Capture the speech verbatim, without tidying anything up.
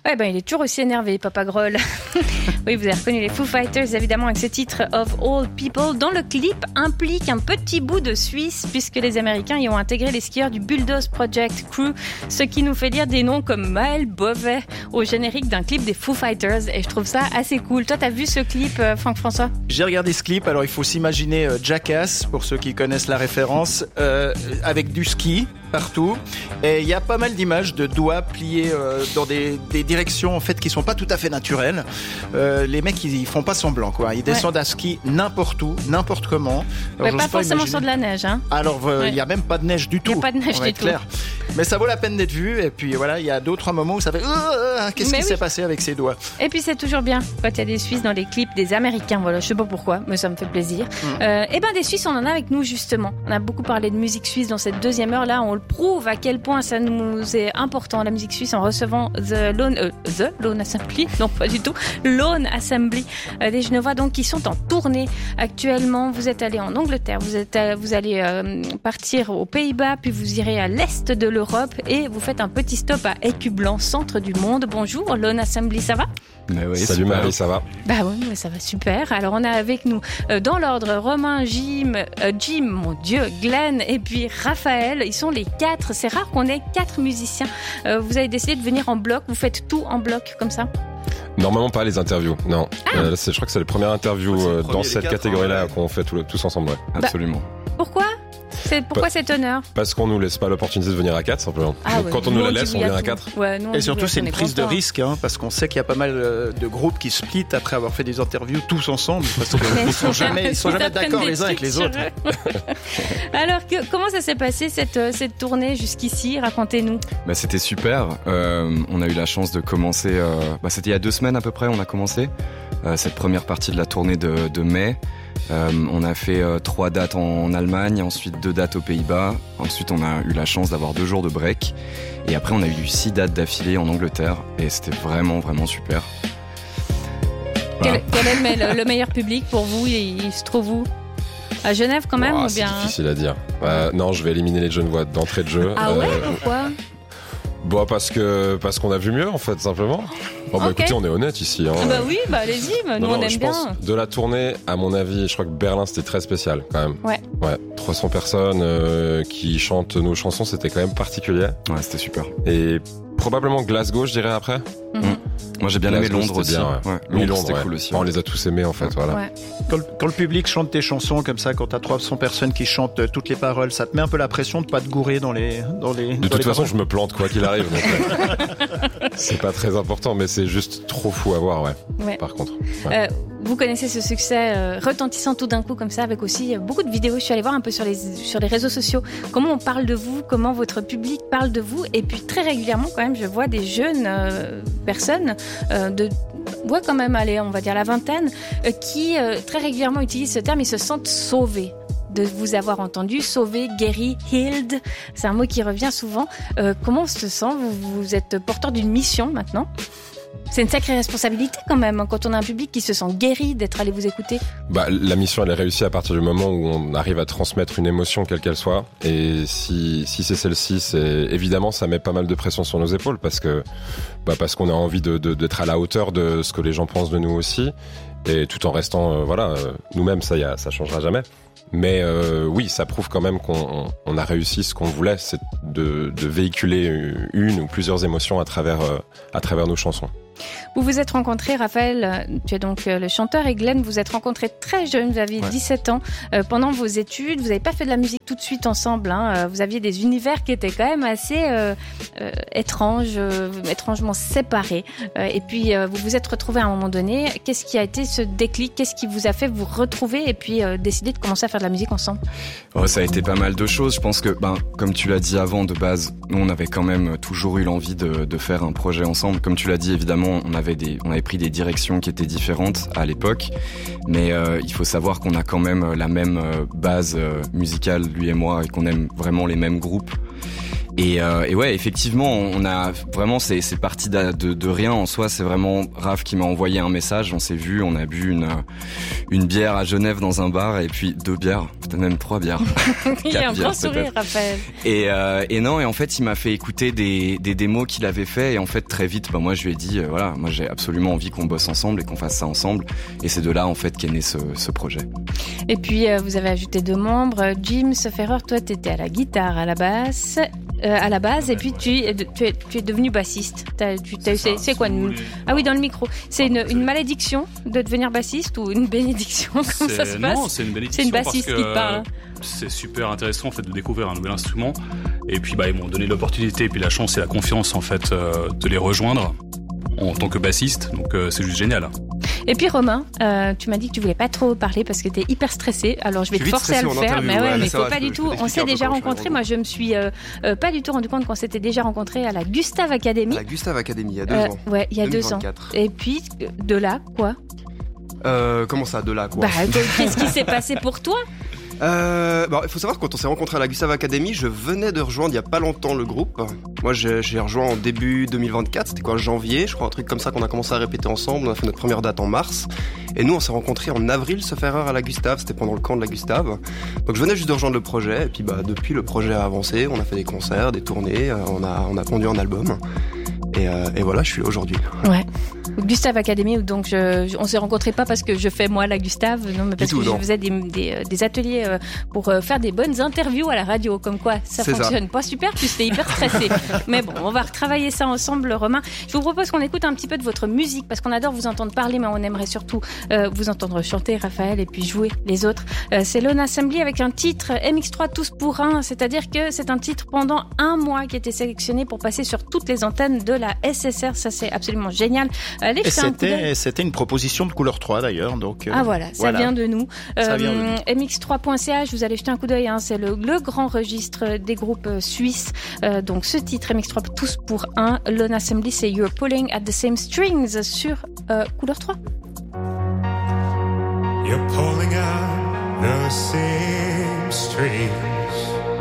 Ouais, ben il est toujours aussi énervé, Papa Grohl. Oui, vous avez reconnu les Foo Fighters, évidemment, avec ce titre Of All People, dont le clip implique un petit bout de Suisse, puisque les Américains y ont intégré les skieurs du Bulldoze Project Crew, ce qui nous fait dire des noms comme Maël Bovet au générique d'un clip des Foo Fighters, et je trouve ça assez cool. Toi, t'as vu ce clip, euh, Franck-François ? J'ai regardé ce clip, alors il faut s'imaginer euh, Jackass, pour ceux qui connaissent la référence, euh, avec du ski partout, et il y a pas mal d'images de doigts pliés euh, dans des, des directions en fait qui sont pas tout à fait naturelles. Euh, les mecs ils, ils font pas semblant quoi, ils descendent ouais. à ski n'importe où, n'importe comment. Alors, ouais, pas forcément pas sur de la neige hein. Alors il euh, ouais. y a même pas de neige du tout. Il y a pas de neige du tout. Clair. Mais ça vaut la peine d'être vu, et puis voilà, il y a d'autres moments où ça fait euh, qu'est-ce mais qui oui. s'est passé avec ces doigts. Et puis c'est toujours bien quand il y a des Suisses dans les clips des Américains, voilà, je sais pas pourquoi, mais ça me fait plaisir. Mmh. Euh, et ben des Suisses on en a avec nous justement. On a beaucoup parlé de musique suisse dans cette deuxième heure là, on le prouve à quel point ça nous est important la musique suisse en recevant The Lone, euh, The Lone Assembly, non pas du tout, Lone Assembly euh, des Genevois donc qui sont en tournée actuellement. Vous êtes allé en Angleterre, vous êtes, à, vous allez euh, partir aux Pays-Bas, puis vous irez à l'est de l'Europe et vous faites un petit stop à Écublanc, centre du monde. Bonjour Lone Assembly, ça va ? Mais oui, salut super. Marie, ça va ? Bah oui, mais ça va super. Alors on a avec nous, euh, dans l'ordre, Romain, Jim, euh, Jim, mon Dieu, Glenn et puis Raphaël. Ils sont les quatre. C'est rare qu'on ait quatre musiciens. Euh, vous avez décidé de venir en bloc. Vous faites tout en bloc comme ça ? Normalement pas les interviews, non. Ah. Euh, c'est, je crois que c'est les premières interviews euh, dans cette quatre, catégorie-là hein, qu'on fait tout, tous ensemble. Ouais. Bah, absolument. Pourquoi ? C'est pourquoi pa- cet honneur ? Parce qu'on nous laisse pas l'opportunité de venir à quatre simplement. Ah Donc ouais. quand on nous nous la on laisse, on vient à quatre. Ouais, nous, et surtout c'est une prise content. de risque, hein, parce qu'on sait qu'il y a pas mal de groupes qui split après avoir fait des interviews tous ensemble, parce qu'ils sont jamais, ils sont jamais d'accord les uns avec les autres. Alors que, comment ça s'est passé cette cette tournée jusqu'ici ? Racontez-nous. Bah c'était super. Euh, on a eu la chance de commencer. Euh, bah c'était il y a deux semaines à peu près. On a commencé euh, cette première partie de la tournée de, de mai. Euh, on a fait euh, trois dates en, en Allemagne, ensuite deux dates aux Pays-Bas. Ensuite, on a eu la chance d'avoir deux jours de break. Et après, on a eu six dates d'affilée en Angleterre. Et c'était vraiment, vraiment super. Voilà. Quel, quel est le, le meilleur public pour vous ? il, il se trouve où ? À Genève quand même oh, ou bien ? C'est difficile à dire. Euh, non, je vais éliminer les Genevois d'entrée de jeu. Ah ouais, euh, pourquoi ? Bon, parce que parce qu'on a vu mieux en fait simplement. Bon bah okay. écoutez, on est honnête ici. Hein. Ah bah oui, bah allez-y, bah, nous non, on non, aime je bien. Pense de la tournée, à mon avis, je crois que Berlin c'était très spécial quand même. Ouais. Ouais, trois cents personnes euh, qui chantent nos chansons, c'était quand même particulier. Ouais, c'était super. Et probablement Glasgow, je dirais après. Mm-hmm. Mmh. Moi j'ai bien Glasgow, aimé Londres aussi. Bien, ouais. Ouais. Oui, Londres, Londres, c'était ouais. cool aussi. Enfin, on les a tous aimés en fait, voilà. Ouais. Quand, quand le public chante tes chansons comme ça, quand t'as trois cents personnes qui chantent toutes les paroles, ça te met un peu la pression de pas te gourer dans les dans les. De dans toute les façon, paroles. je me plante quoi qu'il arrive. Donc, euh, c'est pas très important, mais c'est juste trop fou à voir, ouais. Ouais. Par contre. Ouais. Euh, vous connaissez ce succès euh, retentissant tout d'un coup comme ça, avec aussi euh, beaucoup de vidéos. Je suis allée voir un peu sur les sur les réseaux sociaux comment on parle de vous, comment votre public parle de vous, et puis très régulièrement quand même, je vois des jeunes euh, personnes euh, de ouais quand même, allez, on va dire la vingtaine, euh, qui euh, très régulièrement utilisent ce terme. Ils se sentent sauvés de vous avoir entendu, sauvé, guéri, healed. C'est un mot qui revient souvent. Euh, comment on se sent ? vous, vous êtes porteur d'une mission maintenant ? C'est une sacrée responsabilité quand même, quand on a un public qui se sent guéri d'être allé vous écouter. Bah, la mission, elle est réussie à partir du moment où on arrive à transmettre une émotion, quelle qu'elle soit. Et si, si c'est celle-ci, c'est, évidemment, ça met pas mal de pression sur nos épaules parce que, bah, parce qu'on a envie de, de, d'être à la hauteur de ce que les gens pensent de nous aussi. Et tout en restant, euh, voilà, euh, nous-mêmes, ça, y a, ça changera jamais. Mais euh, oui, ça prouve quand même qu'on on a réussi ce qu'on voulait, c'est de, de véhiculer une ou plusieurs émotions à travers, euh, à travers nos chansons. Vous vous êtes rencontrés, Raphaël, tu es donc le chanteur, et Glenn, vous êtes rencontrés très jeune, vous aviez ouais. dix-sept ans, euh, pendant vos études. Vous n'avez pas fait de la musique tout de suite ensemble, hein. Vous aviez des univers qui étaient quand même assez euh, euh, étranges, euh, étrangement séparés. Euh, et puis, euh, vous vous êtes retrouvés à un moment donné. Qu'est-ce qui a été ce déclic ? Qu'est-ce qui vous a fait vous retrouver et puis euh, décider de commencer à faire de la musique ensemble ? Oh, ça a été pas mal de choses. Je pense que, ben, comme tu l'as dit avant, de base, nous, on avait quand même toujours eu l'envie de, de faire un projet ensemble. Comme tu l'as dit, évidemment, on avait des, on avait pris des directions qui étaient différentes à l'époque, mais euh, il faut savoir qu'on a quand même la même euh, base euh, musicale, lui et moi, et qu'on aime vraiment les mêmes groupes. Et, euh, et ouais, effectivement, on a vraiment, c'est, c'est parti de, de, de rien en soi. C'est vraiment Raph qui m'a envoyé un message. On s'est vu, on a bu une une bière à Genève dans un bar et puis deux bières, peut-être même trois bières. Il y a un grand sourire, Raphaël. Et, euh, et non, et en fait, il m'a fait écouter des des démos qu'il avait fait et en fait très vite, bah moi je lui ai dit, euh, voilà, moi j'ai absolument envie qu'on bosse ensemble et qu'on fasse ça ensemble. Et c'est de là en fait qu'est né ce ce projet. Et puis euh, vous avez ajouté deux membres, Jim Sofferer, toi t'étais à la guitare, à la basse. Euh, à la base, ouais, et puis ouais. tu, tu, es, tu es devenu bassiste. T'as, tu, t'as, c'est, c'est, c'est quoi une... Ah oui, dans le micro. C'est une, une malédiction de devenir bassiste ou une bénédiction? Comment c'est... ça se passe? Non, c'est une bénédiction. C'est une bassiste qui te parle. C'est super intéressant en fait de découvrir un nouvel instrument. Et puis bah ils m'ont donné l'opportunité et puis la chance et la confiance en fait euh, de les rejoindre en tant que bassiste. Donc euh, c'est juste génial. Et puis Romain, euh, tu m'as dit que tu voulais pas trop parler parce que t'es hyper stressé. Alors je vais je te forcer à le faire, mais ouais, ouais mais il faut pas du tout. On s'est déjà rencontrés. Moi, je me suis euh, euh, pas du tout rendu compte qu'on s'était déjà rencontrés à la Gustave Academy. À la Gustave Academy, il y a deux euh, ans. Ouais, il y a deux ans. Et puis de là, quoi euh, Comment ça, de là, quoi Bah, qu'est-ce qui s'est passé pour toi? Euh, bah, il faut savoir que quand on s'est rencontrés à la Gustave Academy, je venais de rejoindre il y a pas longtemps le groupe. Moi, j'ai, j'ai rejoint en début deux mille vingt-quatre, c'était quoi, janvier, je crois, un truc comme ça qu'on a commencé à répéter ensemble. On a fait notre première date en mars. Et nous, on s'est rencontrés en avril, sauf erreur, à la Gustave. C'était pendant le camp de la Gustave. Donc, je venais juste de rejoindre le projet. Et puis, bah, depuis, le projet a avancé. On a fait des concerts, des tournées. On a, on a conduit un album. Et, euh, et voilà, je suis là aujourd'hui. Ouais. Gustave Academy, donc je, je, on s'est rencontrés pas parce que je fais moi la Gustave, non, mais parce tout, que non. je faisais des, des, des ateliers pour faire des bonnes interviews à la radio, comme quoi ça C'est fonctionne ça. Pas super, puis c'était hyper stressé. Mais bon, on va retravailler ça ensemble, Romain. Je vous propose qu'on écoute un petit peu de votre musique, parce qu'on adore vous entendre parler, mais on aimerait surtout euh, vous entendre chanter, Raphaël, et puis jouer les autres. Euh, c'est Lone Assembly avec un titre M X trois Tous pour un, c'est-à-dire que c'est un titre pendant un mois qui a été sélectionné pour passer sur toutes les antennes de la S S R. Ça, c'est absolument génial. Allez, et c'était, c'était une proposition de Couleur trois d'ailleurs. Donc, euh, ah voilà, ça voilà. vient de nous. Ça euh, vient de nous. M X trois point C H, vous allez jeter un coup d'œil, hein, c'est le, le grand registre des groupes suisses. Euh, donc ce titre, M X trois Tous pour un, Lone Assembly, c'est You're Pulling at the Same Strings sur euh, Couleur trois. You're pulling at the same strings.